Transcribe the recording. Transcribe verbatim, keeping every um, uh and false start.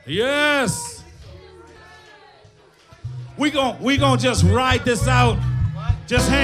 Yes. We gon' we gon' just ride this out. Just hang